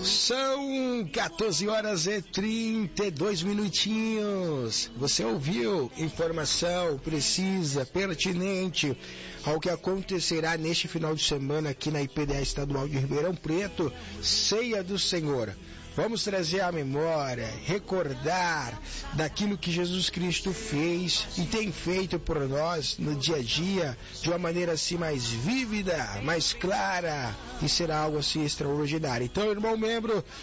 São 14 horas e 32 minutinhos. Você ouviu informação precisa, pertinente ao que acontecerá neste final de semana aqui na IPDA Estadual de Ribeirão Preto, Ceia do Senhor. Vamos trazer à memória, recordar daquilo que Jesus Cristo fez e tem feito por nós no dia a dia, de uma maneira assim mais vívida, mais clara, e será algo assim extraordinário. Então, irmão membro